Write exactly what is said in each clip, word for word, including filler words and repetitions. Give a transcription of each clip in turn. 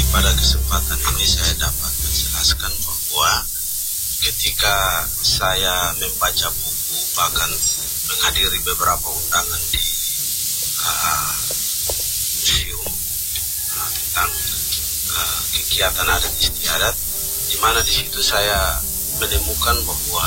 pada kesempatan ini saya dapat menjelaskan bahwa ketika saya membaca buku, bahkan menghadiri beberapa undangan di uh, museum uh, tentang uh, kegiatan adat istiadat, di mana di situ saya menemukan bahwa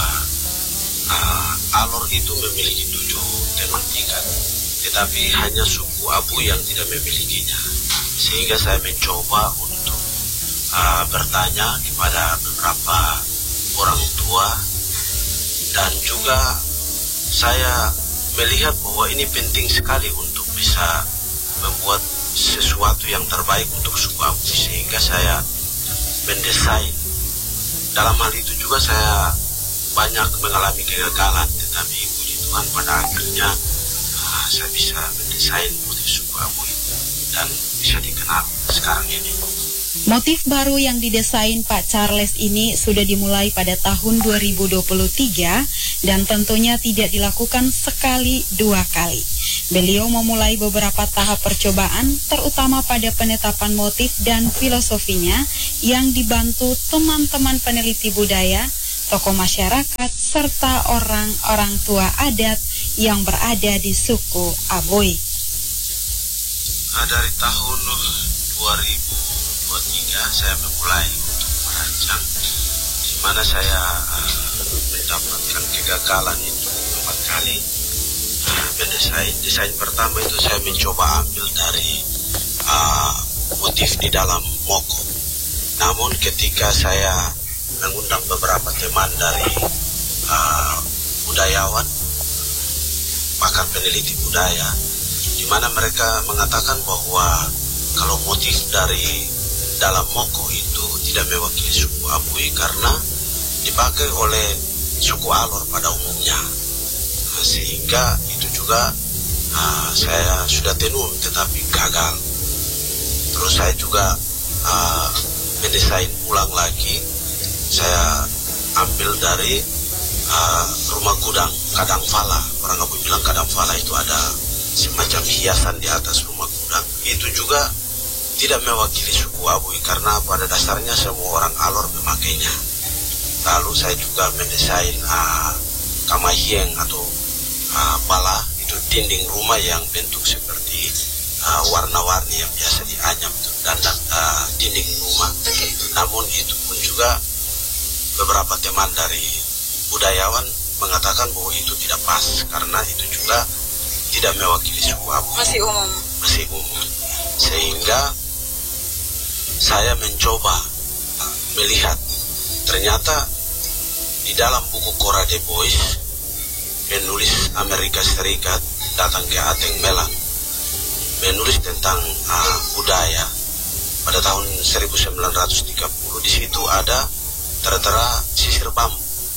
uh, Alor itu memiliki tujuh tenun ikat, tetapi hanya suku Abu yang tidak memilikinya. Sehingga saya mencoba untuk uh, bertanya kepada beberapa orang tua, dan juga saya melihat bahwa ini penting sekali untuk bisa membuat sesuatu yang terbaik untuk suku Abu, sehingga saya mendesain. Dalam hal itu juga saya banyak mengalami kegagalan, tetapi puji Tuhan pada akhirnya uh, saya bisa mendesain motif suku Abu itu dan bisa dikenal sekarang ini. Motif baru yang didesain Pak Charles ini sudah dimulai pada tahun dua ribu dua puluh tiga dan tentunya tidak dilakukan sekali dua kali. Beliau memulai beberapa tahap percobaan, terutama pada penetapan motif dan filosofinya yang dibantu teman-teman peneliti budaya, tokoh masyarakat, serta orang-orang tua adat yang berada di suku Abui. Nah, dari tahun dua ribu dua puluh tiga saya memulai untuk merancang, di mana saya uh, mendapatkan kegagalan itu empat kali uh, mendesain. Desain pertama itu saya mencoba ambil dari uh, motif di dalam moko. Namun ketika saya mengundang beberapa teman dari uh, budayawan, bahkan peneliti budaya, di mana mereka mengatakan bahwa kalau motif dari dalam moko itu tidak mewakili suku Abui karena dipakai oleh suku Alor pada umumnya. Nah, sehingga itu juga uh, saya sudah tenun tetapi gagal. Terus saya juga uh, mendesain ulang lagi. Saya ambil dari uh, rumah gudang Kadang Fala. Orang Abu bilang Kadang Fala itu ada semacam hiasan di atas rumah gudang. Itu juga tidak mewakili suku Abui karena pada dasarnya semua orang Alor memakainya. Lalu saya juga mendesain uh, kamahieng atau uh, pala, itu dinding rumah yang bentuk seperti uh, warna-warni yang biasa dianyam dan uh, dinding rumah. Namun itu pun juga beberapa teman dari budayawan mengatakan bahwa itu tidak pas karena itu juga tidak mewakili suku Abu. Masih umum. Masih umum. Sehingga saya mencoba melihat, ternyata di dalam buku Cora de Bois, penulis Amerika Serikat datang ke Ateng Melang, menulis tentang uh, budaya pada tahun seribu sembilan ratus tiga puluh. Di situ ada tertera sisir bambu.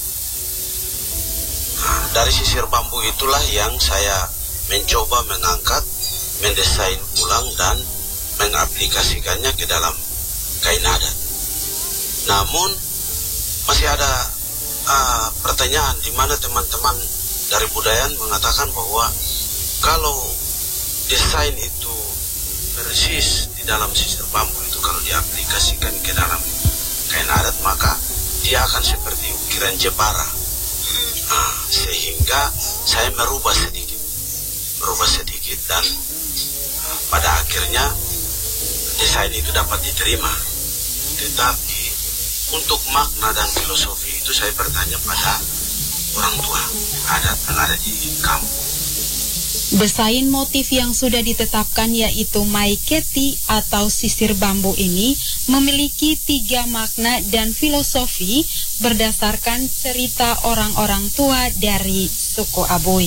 Nah, dari sisir bambu itulah yang saya mencoba mengangkat, mendesain ulang dan mengaplikasikannya ke dalam kain adat. Namun masih ada uh, pertanyaan di mana teman-teman dari budayaan mengatakan bahwa kalau desain itu persis di dalam sisir bambu itu kalau diaplikasikan ke dalam kain adat maka dia akan seperti ukiran Jepara. Nah, sehingga saya merubah sedikit, merubah sedikit dan uh, pada akhirnya desain itu dapat diterima. Tetapi untuk makna dan filosofi itu saya bertanya pada orang tua adat yang ada di kampung. Desain motif yang sudah ditetapkan yaitu maiketi atau sisir bambu ini memiliki tiga makna dan filosofi berdasarkan cerita orang-orang tua dari suku Abui.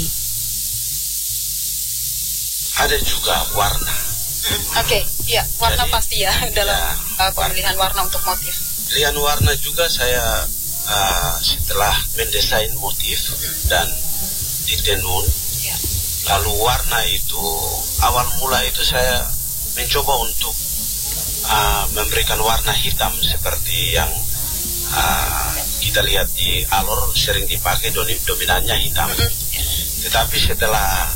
Ada juga warna. Oke, okay, ya warna Jadi, pasti ya dalam ya, uh, pemilihan warna. warna untuk motif. Pilihan warna juga saya uh, setelah mendesain motif dan ditenun, ya. Lalu warna itu awal mula itu saya mencoba untuk uh, memberikan warna hitam seperti yang uh, kita lihat di Alor sering dipakai, dominannya hitam. Tetapi setelah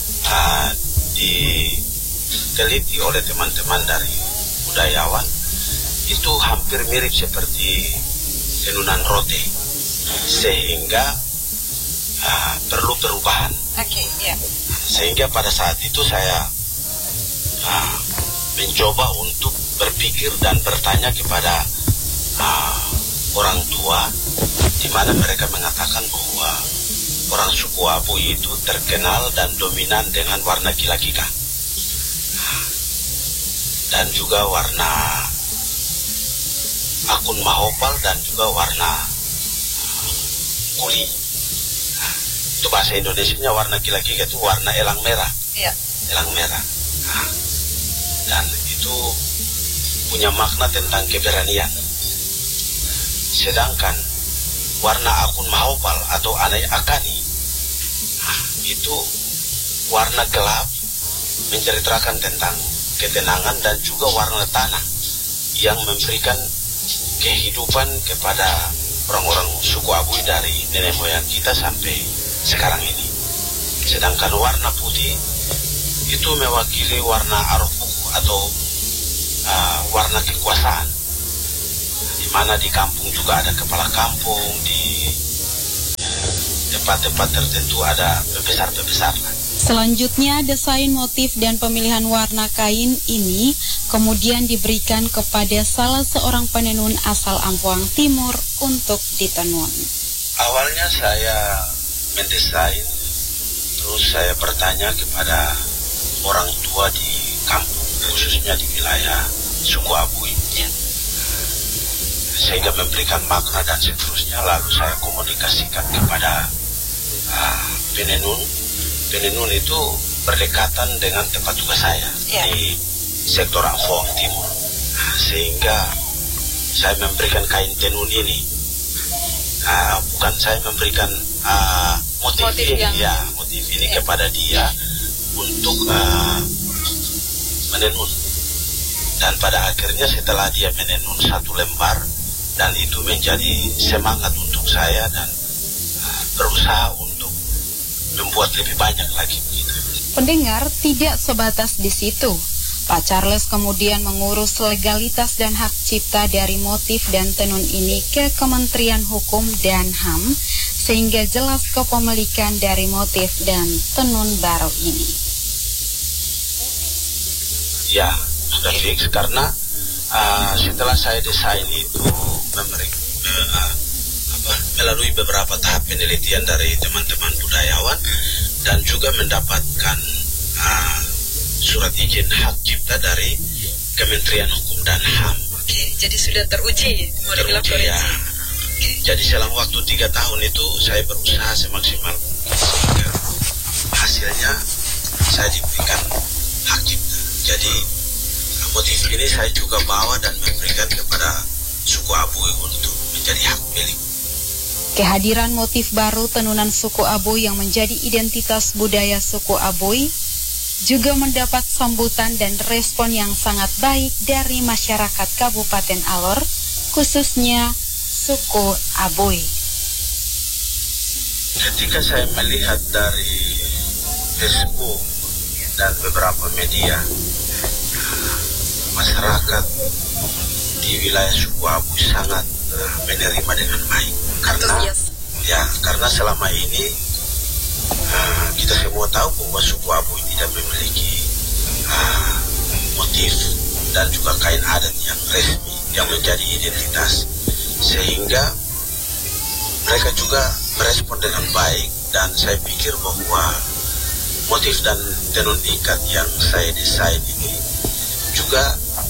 uh, diteliti oleh teman-teman dari budayawan, itu hampir mirip seperti tenunan rote, sehingga uh, perlu perubahan. Oke, okay, ya. Sehingga pada saat itu saya uh, mencoba untuk berpikir dan bertanya kepada uh, orang tua, di mana mereka mengatakan bahwa orang suku Abu itu terkenal dan dominan dengan warna kilakika, dan juga warna akun mahopal, dan juga warna kuli. Nah, itu bahasa Indonesianya warna kilakika itu warna elang merah. Iya. Elang merah. Nah, dan itu punya makna tentang keberanian. Sedangkan warna akun mahopal atau anai akani, nah, itu warna gelap, menceritakan tentang ketenangan, dan juga warna tanah yang memberikan kehidupan kepada orang-orang suku Abu dari nenek moyang kita sampai sekarang ini. Sedangkan warna putih itu mewakili warna arofuku atau uh, warna kekuasaan, di mana di kampung juga ada kepala kampung, di tempat-tempat tertentu ada pembesar-pembesar. Selanjutnya, desain, motif, dan pemilihan warna kain ini kemudian diberikan kepada salah seorang penenun asal Ampuang Timur untuk ditenun. Awalnya saya mendesain, terus saya bertanya kepada orang tua di kampung, khususnya di wilayah suku Abu ini, sehingga memberikan makna dan seterusnya. Lalu saya komunikasikan kepada uh, penenun. Penenun itu berdekatan dengan tempat tugas saya, ya, di sektor Ampuang Timur. Nah, sehingga saya memberikan kain tenun ini, uh, bukan saya memberikan uh, motif, motif ini, yang... ya motif ini ya, kepada dia untuk uh, menenun. Dan pada akhirnya setelah dia menenun satu lembar, dan itu menjadi semangat untuk saya, dan uh, berusaha untuk membuat lebih banyak lagi. Pendengar, tidak sebatas di situ. Pak Charles kemudian mengurus legalitas dan hak cipta dari motif dan tenun ini ke Kementerian Hukum dan H A M, sehingga jelas kepemilikan dari motif dan tenun baru ini. Ya, sudah fix, karena uh, setelah saya desain itu memberi, uh, apa, melalui beberapa tahap penelitian dari teman-teman budayawan, dan juga mendapatkan uh, surat izin hak cipta dari Kementerian Hukum dan H A M. Oke, jadi sudah teruji, mau dibilang teruji, ya. Oke. Jadi selama waktu tiga tahun itu saya berusaha semaksimal sehingga hasilnya saya diberikan hak cipta. Jadi motif ini saya juga bawa dan memberikan kepada suku Abu untuk menjadi hak milik. Kehadiran motif baru tenunan suku Abu yang menjadi identitas budaya suku Abuy juga mendapat sambutan dan respon yang sangat baik dari masyarakat Kabupaten Alor, khususnya suku Abuy. Ketika saya melihat dari Facebook dan beberapa media, masyarakat di wilayah suku Abu sangat uh, menerima dengan baik. Karena ya karena selama ini uh, kita semua tahu bahwa suku Abu tidak memiliki uh, motif dan juga kain adat yang resmi yang menjadi identitas, sehingga mereka juga merespon dengan baik. Dan saya pikir bahwa motif dan tenun ikat yang saya desain ini juga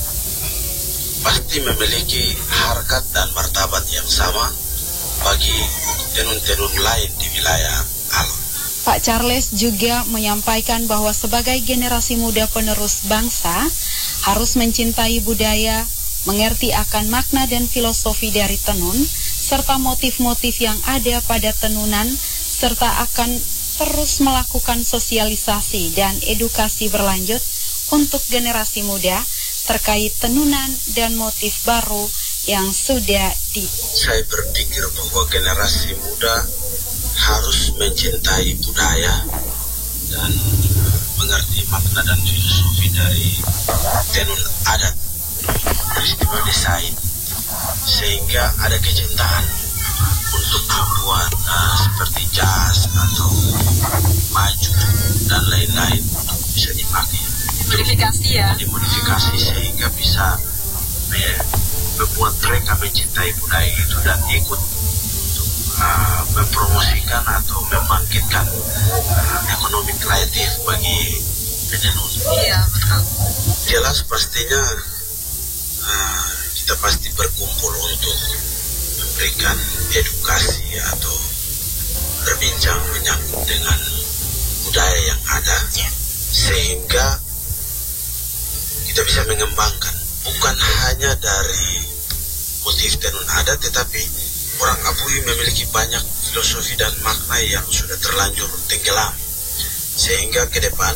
pasti memiliki harkat dan martabat yang sama bagi tenun-tenun lain di wilayah Alor. Pak Charles juga menyampaikan bahwa sebagai generasi muda penerus bangsa harus mencintai budaya, mengerti akan makna dan filosofi dari tenun, serta motif-motif yang ada pada tenunan, serta akan terus melakukan sosialisasi dan edukasi berlanjut untuk generasi muda terkait tenunan dan motif baru yang sudah di... Saya berpikir bahwa generasi muda harus mencintai budaya dan mengerti makna dan filosofi dari tenun adat peristiwa desain, sehingga ada kecintaan untuk membuat uh, seperti jas atau baju dan lain-lain untuk bisa dipakai. Modifikasi ya? Dimodifikasi sehingga bisa me- membuat mereka mencintai budaya itu dan ikut untuk uh, mempromosikan atau membangkitkan uh, ekonomi kreatif bagi penenun. Iya, betul. Jelas pastinya uh, kita pasti berkumpul untuk memberikan edukasi atau berbincang menyangkut dengan budaya yang ada, sehingga kita bisa mengembangkan bukan hanya dari motif tenun adat, tetapi orang Abui memiliki banyak filosofi dan makna yang sudah terlanjur tenggelam, sehingga ke depan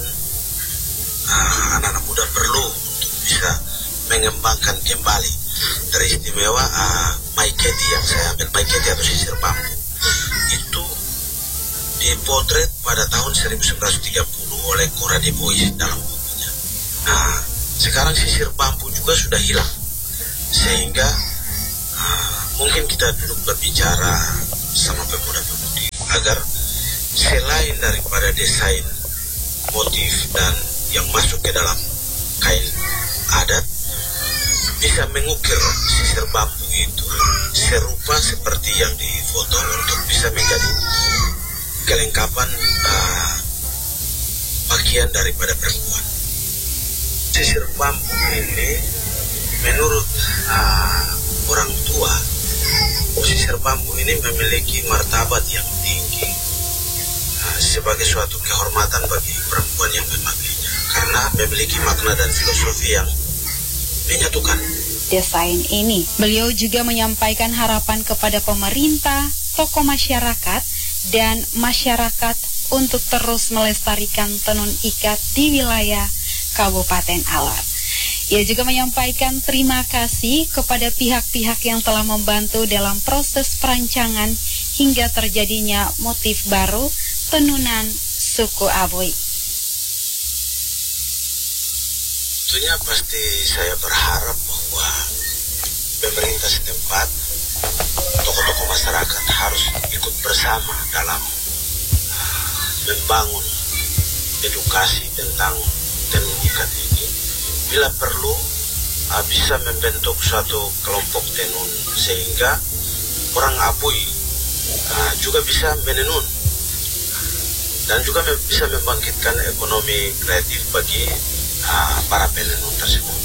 uh, anak-anak muda perlu untuk bisa mengembangkan kembali. Teristimewa uh, Maiketi yang saya ambil, Maiketi atau sisir bambu, itu dipotret pada tahun seribu sembilan ratus tiga puluh oleh Cora de Bois dalam bukunya. Nah, sekarang sisir bambu juga sudah hilang, sehingga uh, mungkin kita duduk berbicara sama pemuda-pemudi agar selain daripada desain motif dan yang masuk ke dalam kain adat, bisa mengukir sisir bambu itu serupa seperti yang difoto untuk bisa menjadi kelengkapan uh, bagian daripada perempuan. Sisir bambu ini menurut uh, orang tua, sisir bambu ini memiliki martabat yang tinggi uh, sebagai suatu kehormatan bagi perempuan yang memakainya, karena memiliki makna dan filosofi yang menyatukan. Desain ini, beliau juga menyampaikan harapan kepada pemerintah, tokoh masyarakat, dan masyarakat untuk terus melestarikan tenun ikat di wilayah Kabupaten Alor. Ia juga menyampaikan terima kasih kepada pihak-pihak yang telah membantu dalam proses perancangan hingga terjadinya motif baru tenunan suku Abui. Tentunya pasti saya berharap bahwa pemerintah setempat, tokoh-tokoh masyarakat harus ikut bersama dalam uh, membangun edukasi tentang tenun ikat ini. Bila perlu uh, bisa membentuk suatu kelompok tenun sehingga orang Abui uh, juga bisa menenun dan juga me- bisa membangkitkan ekonomi kreatif bagi uh, para penenun tersebut.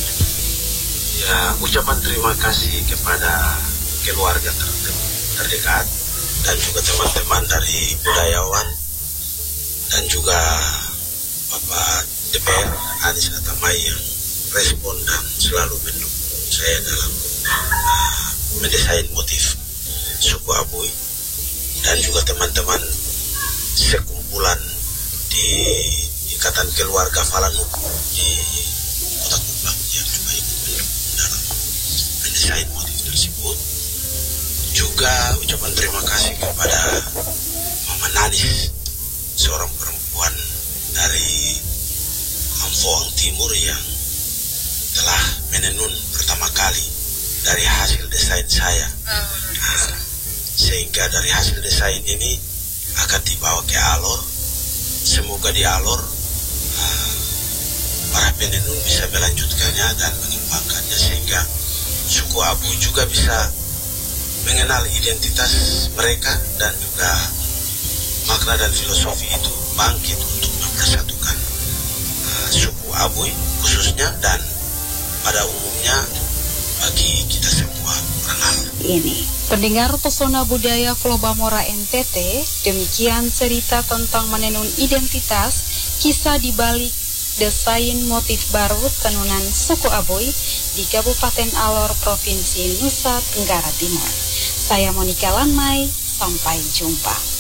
Ya, ucapan terima kasih kepada keluarga ter- terdekat dan juga teman-teman dari budayawan dan juga Bapak D P R Anies Atamai yang respon dan selalu mendukung saya dalam uh, mendesain motif suku Abui, dan juga teman-teman sekumpulan di Ikatan Keluarga Falanuku di Kota Kupang yang juga ikut mendukung dalam mendesain motif tersebut. Juga ucapan terima kasih kepada Mama Nanis, seorang perempuan dari Amfoang Timur yang telah menenun pertama kali dari hasil desain saya. Nah, sehingga dari hasil desain ini akan dibawa ke Alor. Semoga di Alor uh, para penenun bisa melanjutkannya dan mengembangkannya, sehingga suku Abu juga bisa mengenal identitas mereka dan juga makna dan filosofi itu bangkit untuk mempersatukan uh, suku Abui khususnya dan pada umumnya bagi kita semua orang Alor. Ini pendengar Pesona Budaya Flobamora N T T, demikian cerita tentang menenun identitas, kisah di balik desain motif baru tenunan suku Abui di Kabupaten Alor, Provinsi Nusa Tenggara Timur. Saya Monika Lanmai, sampai jumpa.